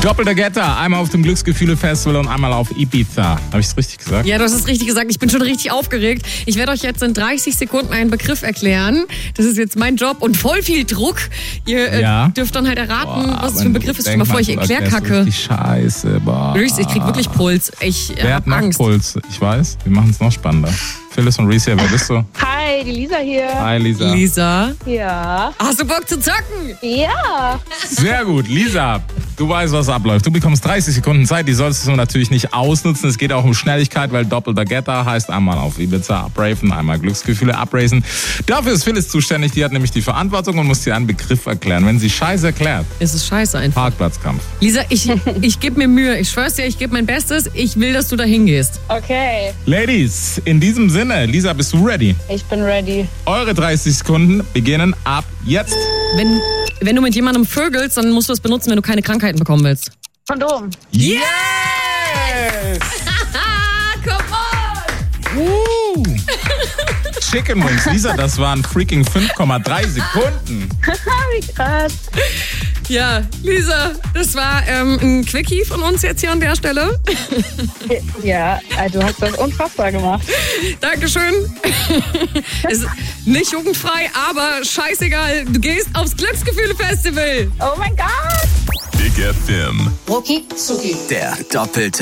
Doppelter Getter, einmal auf dem Glücksgefühle-Festival und einmal auf Ibiza. Habe ich es richtig gesagt? Ja, du hast es richtig gesagt. Ich bin schon richtig aufgeregt. Ich werde euch jetzt in 30 Sekunden einen Begriff erklären. Das ist jetzt mein Job und voll viel Druck. Ihr dürft dann halt erraten, was es für ein Begriff ist, bevor ich erklärkacke. Die Scheiße, boah. Ich krieg wirklich Puls. Wer hat noch Angst. Puls? Ich weiß, wir machen es noch spannender. Phyllis und Reese, wer bist du? Hi, die Lisa hier. Hi, Lisa. Lisa, Ja. hast du Bock zu zocken? Ja. Sehr gut, Lisa, du weißt, was abläuft. Du bekommst 30 Sekunden Zeit, die solltest du natürlich nicht ausnutzen. Es geht auch um Schnelligkeit, weil doppelter Getter heißt einmal auf Ibiza abraven, einmal Glücksgefühle abraisen. Dafür ist Phyllis zuständig, die hat nämlich die Verantwortung und muss dir einen Begriff erklären. Wenn sie Scheiße erklärt, Es ist scheiße einfach. Parkplatzkampf. Lisa, ich gebe mir Mühe. Ich schwör's dir, ich gebe mein Bestes. Ich will, dass du da hingehst. Okay. Ladies, in diesem Sinne, Lisa, bist du ready? Ich bin ready. Eure 30 Sekunden beginnen ab jetzt. Wenn du mit jemandem vögelst, dann musst du es benutzen, wenn du keine Krankheiten bekommen willst. Kondom. Yes! Come on! Chicken Wings, Lisa, das waren freaking 5,3 Sekunden. Wie krass. Ja, Lisa, das war ein Quickie von uns jetzt hier an der Stelle. Ja, du hast das unfassbar gemacht. Dankeschön. Es ist nicht jugendfrei, aber scheißegal. Du gehst aufs Glücksgefühle-Festival. Oh mein Gott. Big FM. Rucki Zucki. Der doppelte